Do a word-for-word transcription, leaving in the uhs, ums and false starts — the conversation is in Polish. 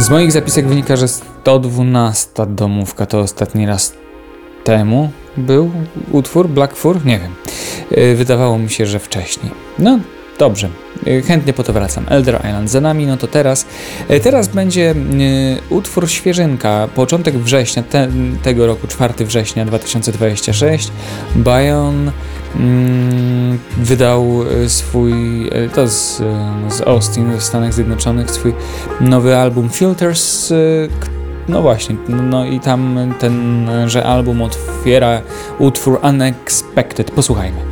Z moich zapisek wynika, że sto dwunasta domówka to ostatni raz temu był utwór Black Fur? Nie wiem. Wydawało mi się, że wcześniej. No, dobrze. Chętnie po to wracam. Elder Island za nami, no to teraz. Teraz będzie utwór świeżynka. Początek września te, tego roku, czwartego września dwa tysiące dwudziestego szóstego. Bion mm, wydał swój, to z, z Austin w Stanach Zjednoczonych, swój nowy album Filters. No właśnie, no i tam tenże album otwiera utwór Unexpected. Posłuchajmy.